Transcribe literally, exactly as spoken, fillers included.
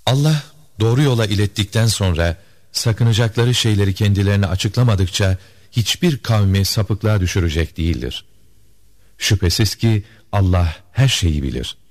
Allah doğru yola ilettikten sonra sakınacakları şeyleri kendilerine açıklamadıkça hiçbir kavmi sapıklığa düşürecek değildir. Şüphesiz ki Allah her şeyi bilir.